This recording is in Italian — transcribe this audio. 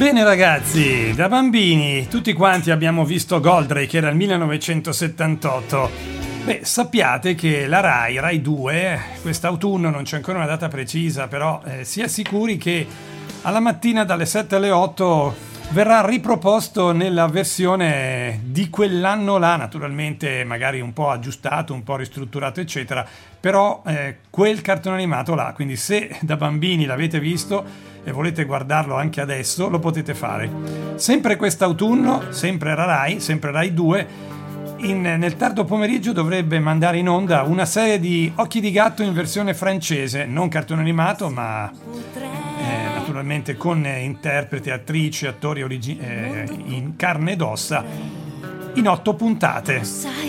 Bene ragazzi, da bambini tutti quanti abbiamo visto Goldrake, era il 1978. Beh, sappiate che la Rai 2, quest'autunno, non c'è ancora una data precisa, però sia sicuri che alla mattina dalle 7 alle 8 verrà riproposto nella versione di quell'anno là, naturalmente magari un po' aggiustato, un po' ristrutturato eccetera, però quel cartone animato là, quindi se da bambini l'avete visto e volete guardarlo anche adesso, lo potete fare. Sempre quest'autunno, sempre Rai, sempre Rai 2, nel tardo pomeriggio dovrebbe mandare in onda una serie di Occhi di gatto in versione francese, non cartone animato, ma naturalmente con interpreti, attrici, attori in carne ed ossa, in 8 puntate.